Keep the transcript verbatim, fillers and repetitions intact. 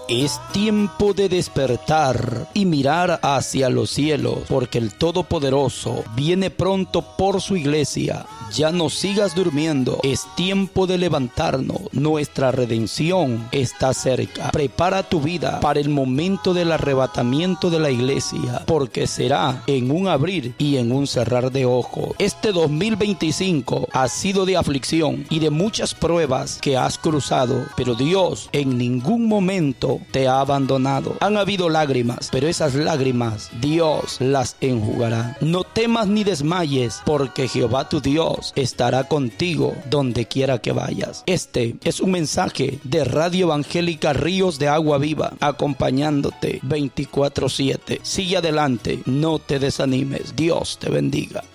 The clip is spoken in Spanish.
Es tiempo de despertar y mirar hacia los cielos, porque el Todopoderoso viene pronto por su iglesia. Ya no sigas durmiendo, es tiempo de levantarnos. Nuestra redención está cerca. Prepara tu vida para el momento del arrebatamiento de la iglesia, porque será en un abrir y en un cerrar de ojos. Este dos mil veinticinco ha sido de aflicción y de muchas pruebas que has cruzado, pero Dios en ningún momento te ha abandonado. Han habido lágrimas, pero esas lágrimas Dios las enjugará. No temas ni desmayes, porque Jehová tu Dios estará contigo donde quiera que vayas. Este es un mensaje de Radio Evangélica Ríos de Agua Viva, acompañándote veinticuatro siete. Sigue adelante, no te desanimes. Dios te bendiga.